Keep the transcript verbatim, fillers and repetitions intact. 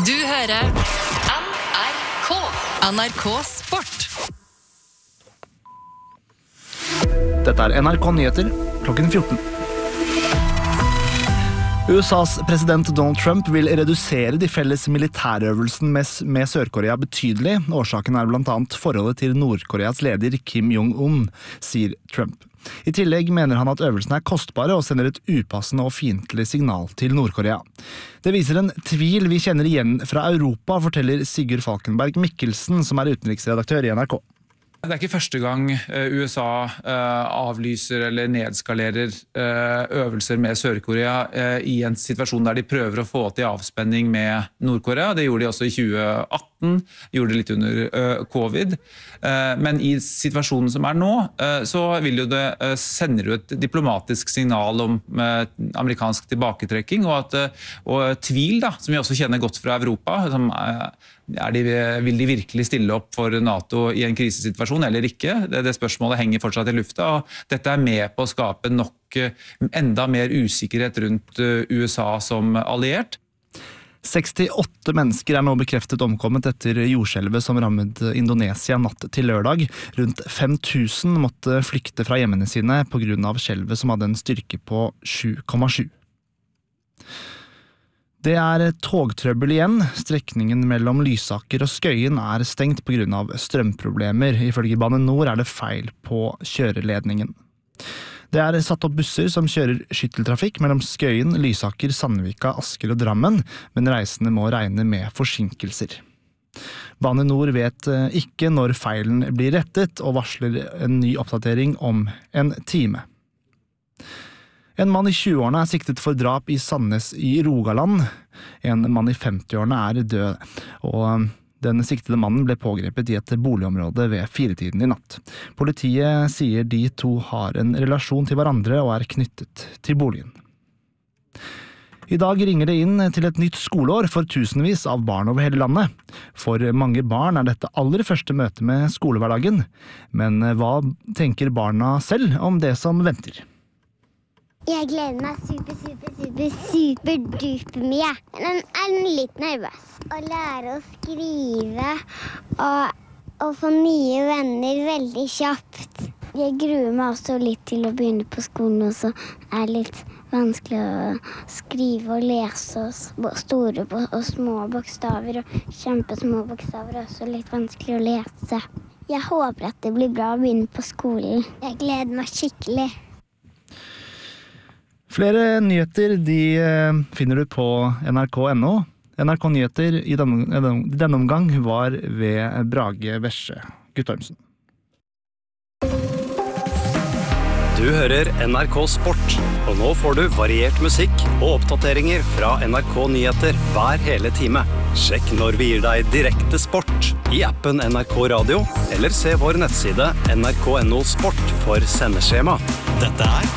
Du hører N R K. N R K Sport. Dette er N R K Nyheter klokken fjorten. U S A's president Donald Trump vil redusere de felles militærøvelsen med, med Sør-Korea betydelig. Årsaken er blant annet forholdet til Nord-Koreas leder Kim Jong-un, sier Trump. I tillegg mener han at øvelsene er kostbare og sender et upassende og fiendtlig signal til Nord-Korea. Det viser en tvil vi kjenner igjen fra Europa, forteller Sigurd Falkenberg Mikkelsen, som er utenriksredaktør i N R K. Det er ikke første gang U S A avlyser eller nedskalerer øvelser med Sør-Korea i en situasjon der de prøver å få til avspenning med Nord-Korea. Det gjorde de også i tjue atten, gjorde det litt under covid. Men i situasjonen som er nå, så vil jo det, sender jo et diplomatisk signal om amerikansk tilbaketrekking, og, at, og tvil, da, som vi også kjenner godt fra Europa, som er de, vil de virkelig stille opp for NATO i en krisesituasjon eller ikke? Det, det spørsmålet henger fortsatt i lufta, og dette er med på å skape nok enda mer usikkerhet rundt U S A som alliert. sekstiåtte mennesker er nå bekreftet omkommet etter jordskjelvet som rammet Indonesia natt til lørdag. Rundt fem tusen måtte flykte fra hjemmene sine på grunn av skjelvet som hadde en styrke på sju komma sju. Det er togtrøbbel igjen. Strekningen mellom Lysaker og Skøyen er stengt på grunn av strømproblemer. Ifølge Bane Nor er det feil på kjøreledningen. Det er satt opp busser som kjører skytteltrafikk mellom Skøyen, Lysaker, Sandvika, Asker og Drammen, men reisende må regne med forsinkelser. Bane Nor vet ikke når feilen blir rettet, og varsler en ny oppdatering om en time. En mann i tjueårene er siktet for drap i Sandnes i Rogaland. En mann i femtiårene er død, og den siktede mannen ble pågrepet i et boligområde ved firetiden i natt. Politiet sier de to har en relasjon til hverandre og er knyttet til boligen. I dag ringer det inn til et nytt skoleår for tusenvis av barn over hele landet. For mange barn er dette aller første møte med skolehverdagen. Men hva tenker barna selv om det som venter? Jeg gleder meg super, super, super, super duper mye. Men jeg er litt nervøs. Å lære å skrive og, og få nye venner veldig kjapt. Jeg gruer meg også litt til å begynne på skolen, og så er det litt vanskelig å skrive og lese og store og små bokstaver, og kjempesmå bokstaver er også litt vanskelig å lese. Jeg håper at det blir bra å begynne på skolen. Jeg gleder meg skikkelig. Flere nyheter de finner du på N R K punktum N O. N R K Nyheter i denne, denne omgang var ved Brage Vesje Guttormsen. Du hører N R K Sport, og nå får du variert musikk og oppdateringer fra N R K Nyheter hver hele time. Sjekk når vi gir deg direkte sport i appen N R K Radio, eller se vår nettside N R K punktum N O Sport for sendeskjema. Dette er